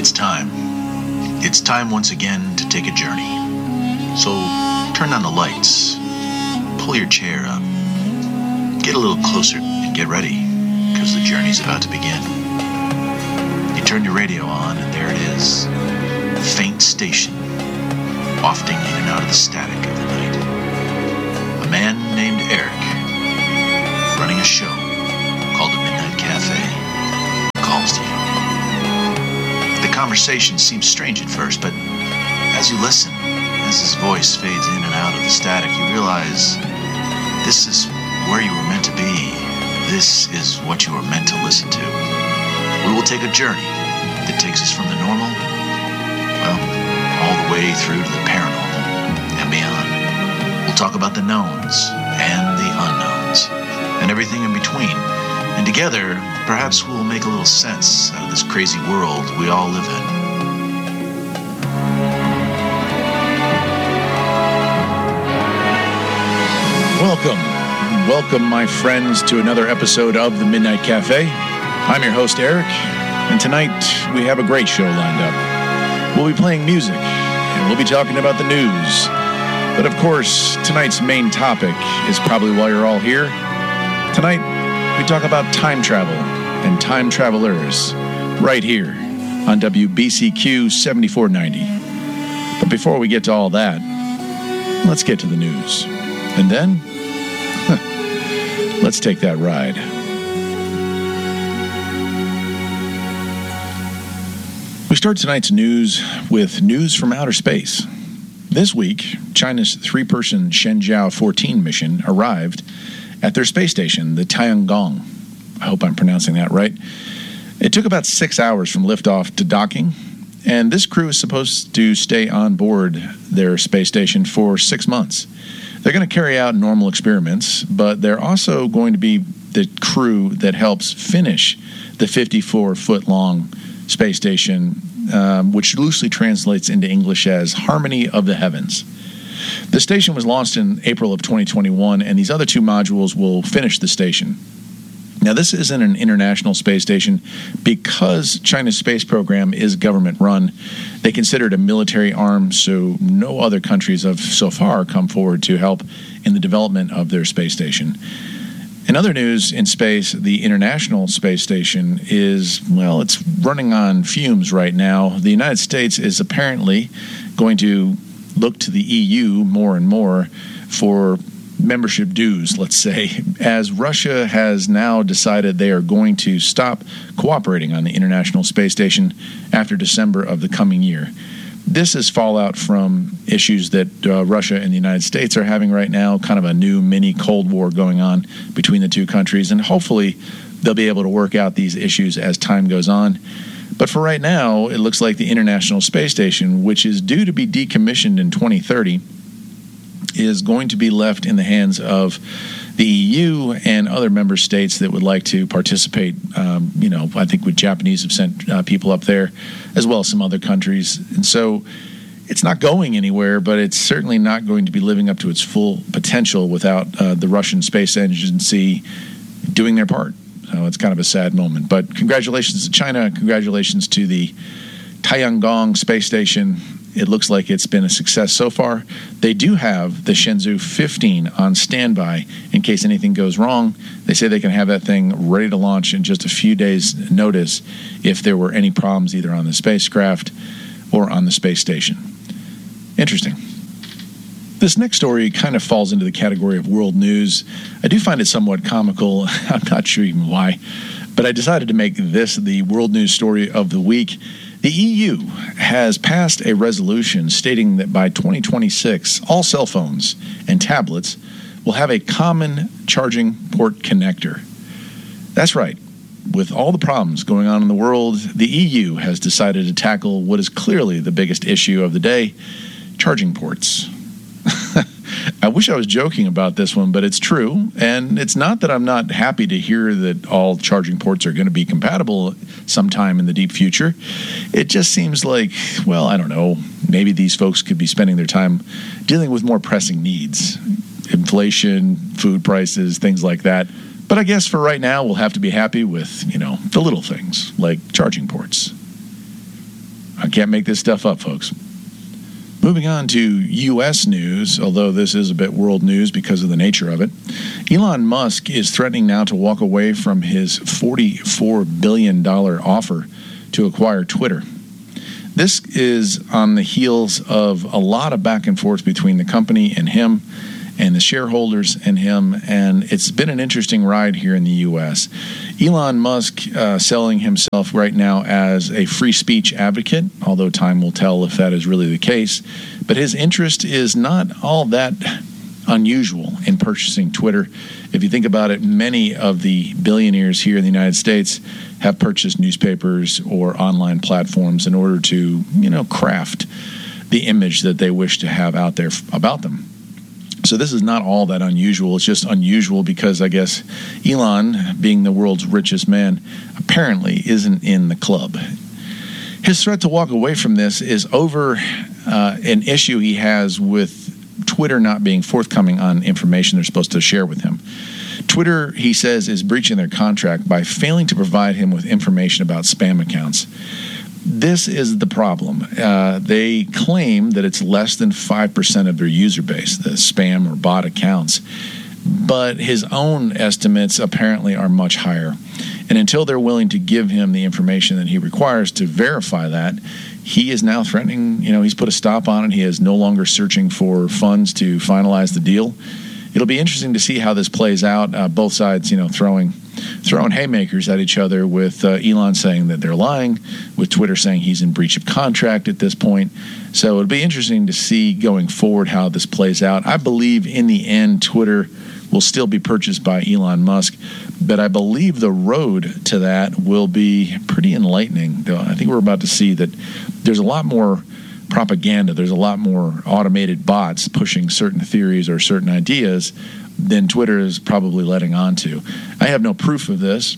It's time. It's time once again to take a journey. So turn on the lights, pull your chair up, get a little closer and get ready, because the journey's about to begin. You turn your radio on and there it is, faint station, wafting in and out of the static of the night. A man named Eric, running a show called the Midnight Cafe, calls to you. The conversation seems strange at first, but as you listen, as his voice fades in and out of the static, you realize this is where you were meant to be. This is what you were meant to listen to. We will take a journey that takes us from the normal, well, all the way through to the paranormal and beyond. We'll talk about the knowns and the unknowns and everything in between. And together, perhaps we'll make a little sense out of this crazy world we all live in. Welcome, my friends, to another episode of the Midnight Cafe. I'm your host, Eric, and tonight we have a great show lined up. We'll be playing music, and we'll be talking about the news. But of course, tonight's main topic is probably why you're all here. Tonight, we talk about time travel and time travelers right here on WBCQ 7490. But before we get to all that, let's get to the news. And then, let's take that ride. We start tonight's news with news from outer space. This week, China's three-person Shenzhou 14 mission arrived at their space station, the Tiangong. I hope I'm pronouncing that right. It took about 6 hours from liftoff to docking, and this crew is supposed to stay on board their space station for 6 months. They're going to carry out normal experiments, but they're also going to be the crew that helps finish the 54-foot-long space station, which loosely translates into English as Harmony of the Heavens. The station was launched in April of 2021, and these other two modules will finish the station. Now, this isn't an international space station because China's space program is government-run. They consider it a military arm, so no other countries have so far come forward to help in the development of their space station. In other news in space, the International Space Station is, well, it's running on fumes right now. The United States is apparently going to look to the EU more and more for membership dues, let's say, as Russia has now decided they are going to stop cooperating on the International Space Station after December of the coming year. This is fallout from issues that Russia and the United States are having right now, kind of a new mini Cold War going on between the two countries, and hopefully they'll be able to work out these issues as time goes on. But for right now, it looks like the International Space Station, which is due to be decommissioned in 2030, is going to be left in the hands of the EU and other member states that would like to participate. I think the Japanese have sent people up there, as well as some other countries. And so it's not going anywhere, but it's certainly not going to be living up to its full potential without the Russian Space Agency doing their part. So it's kind of a sad moment. But congratulations to China. Congratulations to the Tiangong Space Station. It looks like it's been a success so far. They do have the Shenzhou 15 on standby in case anything goes wrong. They say they can have that thing ready to launch in just a few days' notice if there were any problems either on the spacecraft or on the space station. Interesting. This next story kind of falls into the category of world news. I do find it somewhat comical. I'm not sure even why, but I decided to make this the world news story of the week. The EU has passed a resolution stating that by 2026, all cell phones and tablets will have a common charging port connector. That's right. With all the problems going on in the world, the EU has decided to tackle what is clearly the biggest issue of the day, charging ports. I wish I was joking about this one, but it's true. And it's not that I'm not happy to hear that all charging ports are going to be compatible sometime in the deep future. It just seems like, well, I don't know, maybe these folks could be spending their time dealing with more pressing needs. Inflation, food prices, things like that. But I guess for right now, we'll have to be happy with, the little things like charging ports. I can't make this stuff up, folks. Moving on to U.S. news, although this is a bit world news because of the nature of it. Elon Musk is threatening now to walk away from his $44 billion offer to acquire Twitter. This is on the heels of a lot of back and forth between the company and him, and the shareholders and him, and it's been an interesting ride here in the U.S. Elon Musk selling himself right now as a free speech advocate, although time will tell if that is really the case. But his interest is not all that unusual in purchasing Twitter. If you think about it, many of the billionaires here in the United States have purchased newspapers or online platforms in order to, craft the image that they wish to have out there about them. So this is not all that unusual. It's just unusual because I guess Elon, being the world's richest man, apparently isn't in the club. His threat to walk away from this is over an issue he has with Twitter not being forthcoming on information they're supposed to share with him. Twitter, he says, is breaching their contract by failing to provide him with information about spam accounts. This is the problem. They claim that it's less than 5% of their user base, the spam or bot accounts. But his own estimates apparently are much higher. And until they're willing to give him the information that he requires to verify that, he is now threatening, he's put a stop on it. He is no longer searching for funds to finalize the deal. It'll be interesting to see how this plays out. Both sides, throwing haymakers at each other, with Elon saying that they're lying, with Twitter saying he's in breach of contract at this point. So it'll be interesting to see going forward how this plays out. I believe in the end Twitter will still be purchased by Elon Musk, but I believe the road to that will be pretty enlightening. I think we're about to see that there's a lot more propaganda, there's a lot more automated bots pushing certain theories or certain ideas than Twitter is probably letting on to. I have no proof of this,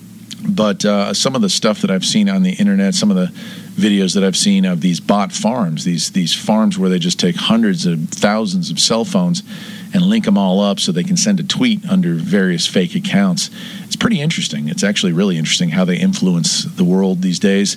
but some of the stuff that I've seen on the internet, some of the videos that I've seen of these bot farms, these farms where they just take hundreds of thousands of cell phones and link them all up so they can send a tweet under various fake accounts. It's pretty interesting. It's actually really interesting how they influence the world these days.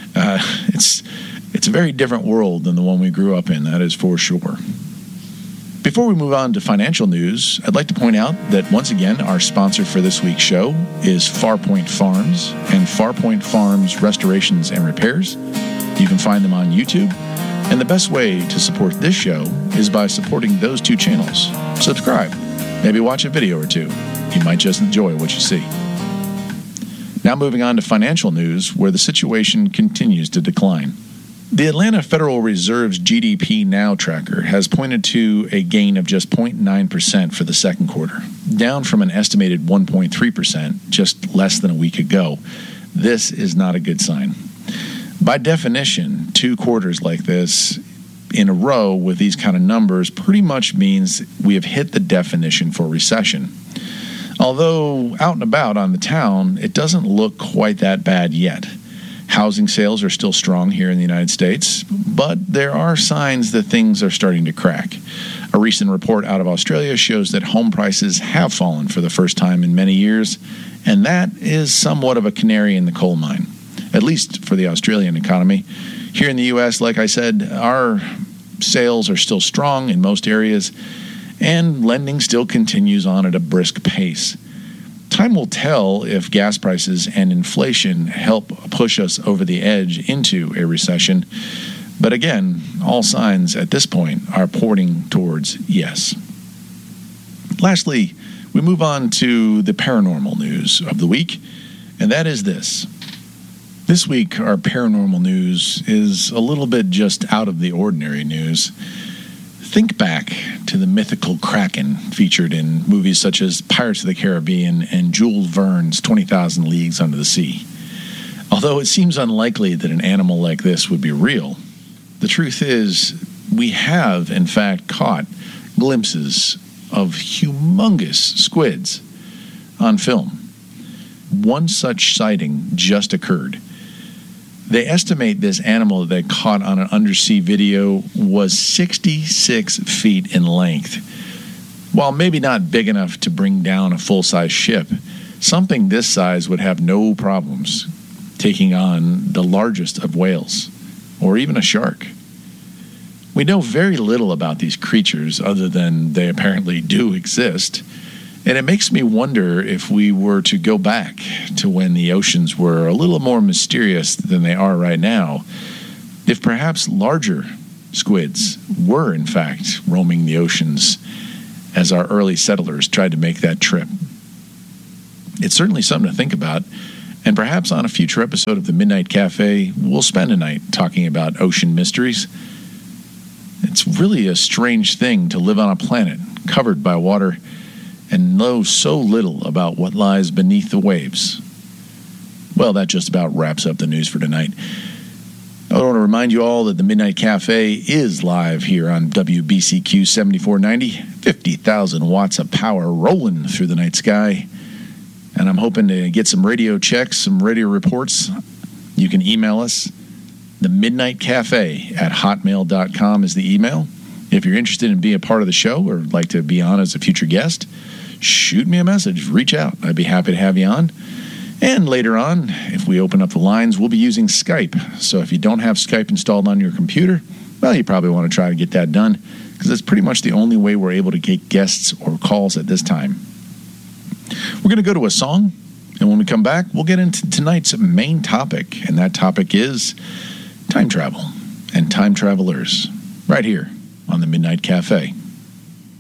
It's a very different world than the one we grew up in, that is for sure. Before we move on to financial news, I'd like to point out that once again, our sponsor for this week's show is Farpoint Farms and Farpoint Farms Restorations and Repairs. You can find them on YouTube. And the best way to support this show is by supporting those two channels. Subscribe, maybe watch a video or two. You might just enjoy what you see. Now moving on to financial news, where the situation continues to decline. The Atlanta Federal Reserve's GDP Now tracker has pointed to a gain of just 0.9% for the second quarter, down from an estimated 1.3% just less than a week ago. This is not a good sign. By definition, 2 quarters like this in a row with these kind of numbers pretty much means we have hit the definition for recession. Although out and about on the town, it doesn't look quite that bad yet. Housing sales are still strong here in the United States, but there are signs that things are starting to crack. A recent report out of Australia shows that home prices have fallen for the first time in many years, and that is somewhat of a canary in the coal mine, at least for the Australian economy. Here in the U.S., like I said, our sales are still strong in most areas, and lending still continues on at a brisk pace. Time will tell if gas prices and inflation help push us over the edge into a recession. But again, all signs at this point are pointing towards yes. Lastly, we move on to the paranormal news of the week, and that is this. This week, our paranormal news is a little bit just out of the ordinary news. Think back to the mythical Kraken featured in movies such as Pirates of the Caribbean and Jules Verne's 20,000 Leagues Under the Sea. Although it seems unlikely that an animal like this would be real, the truth is we have, in fact, caught glimpses of humongous squids on film. One such sighting just occurred. They estimate this animal that they caught on an undersea video was 66 feet in length. While maybe not big enough to bring down a full-size ship, something this size would have no problems taking on the largest of whales, or even a shark. We know very little about these creatures other than they apparently do exist, and it makes me wonder if we were to go back to when the oceans were a little more mysterious than they are right now, if perhaps larger squids were in fact roaming the oceans as our early settlers tried to make that trip. It's certainly something to think about, and perhaps on a future episode of the Midnight Cafe, we'll spend a night talking about ocean mysteries. It's really a strange thing to live on a planet covered by water and know so little about what lies beneath the waves. Well, that just about wraps up the news for tonight. I want to remind you all that the Midnight Cafe is live here on WBCQ 7490, 50,000 watts of power rolling through the night sky. And I'm hoping to get some radio checks, some radio reports. You can email us. The Midnight Cafe at hotmail.com is the email. If you're interested in being a part of the show or like to be on as a future guest, shoot me a message. Reach out. I'd be happy to have you on. And later on, if we open up the lines, we'll be using Skype. So if you don't have Skype installed on your computer, well, you probably want to try to get that done because it's pretty much the only way we're able to get guests or calls at this time. We're going to go to a song, and when we come back, we'll get into tonight's main topic, and that topic is time travel and time travelers, right here on the Midnight Cafe.